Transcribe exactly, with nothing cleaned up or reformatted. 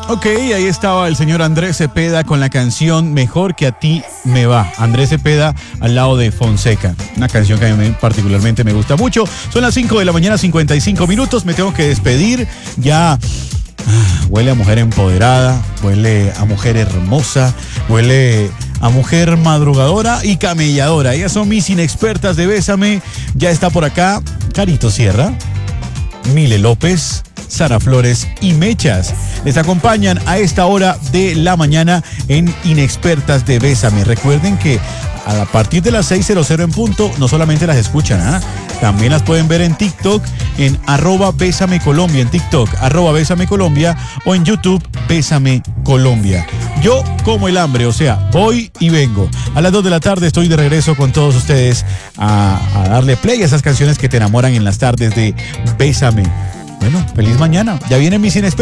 Ok, ahí estaba el señor Andrés Cepeda con la canción Mejor que a ti me va. Andrés Cepeda al lado de Fonseca. Una canción que a mí particularmente me gusta mucho. Son las cinco de la mañana, cincuenta y cinco minutos. Me tengo que despedir. Ya ah, huele a mujer empoderada, huele a mujer hermosa, huele a mujer madrugadora y camelladora. Ellas son mis inexpertas de Bésame. Ya está por acá Carito Sierra, Mile López, Sara Flores y Mechas. Les acompañan a esta hora de la mañana en Inexpertas de Bésame. Recuerden que a partir de las seis cero cero en punto no solamente las escuchan, ¿eh? También las pueden ver en TikTok en arroba Bésame Colombia, en TikTok arroba Bésame Colombia o en YouTube Bésame Colombia. Yo como el hambre, o sea, voy y vengo. A las dos de la tarde estoy de regreso con todos ustedes a, a darle play a esas canciones que te enamoran en las tardes de Bésame. Bueno, feliz mañana. Ya vienen mis inexpertos.